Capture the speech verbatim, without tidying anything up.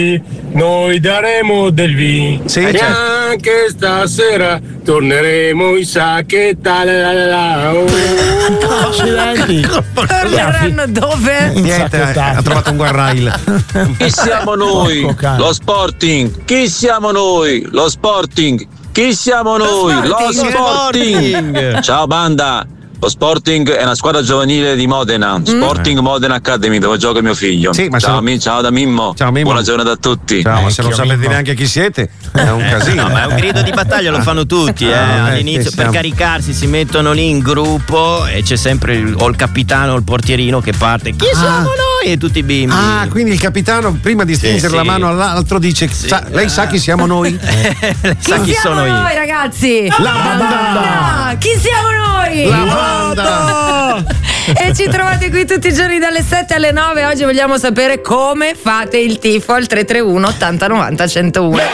noi daremo del vino. Sì, e certo. anche stasera torneremo in sacchetta. La la la, oh. Accidenti. Torneranno dove? Niente, eh, ha trovato un guarrail. Chi siamo noi? Porco cane. Lo Sporting. Chi siamo noi? Lo Sporting. Chi siamo noi? Lo Sporting. Sporting. Ciao banda. Lo Sporting è una squadra giovanile di Modena, Sporting Modena Academy, dove gioca mio figlio. Sì, ma ciao, se- mi- ciao da Mimmo. Ciao, Mimmo. Buona giornata a tutti. Ciao, ma se non Vecchio sapete Mimmo. neanche chi siete, è un casino. No, ma è un grido di battaglia, lo fanno tutti, eh. Ah, eh, All'inizio sì, per siamo- caricarsi si mettono lì in gruppo e c'è sempre il, o il capitano o il portierino che parte. Chi siamo noi? E tutti i bimbi. Ah, quindi il capitano prima di stringere Sì, la sì. mano all'altro dice: "Sa- lei sa chi siamo noi?" Sa chi siamo sono noi, io? ragazzi? La banda! Chi siamo noi? La banda! E ci trovate qui tutti i giorni dalle sette alle nove. Oggi vogliamo sapere come fate il tifo al tre tre uno ottanta novanta centouno.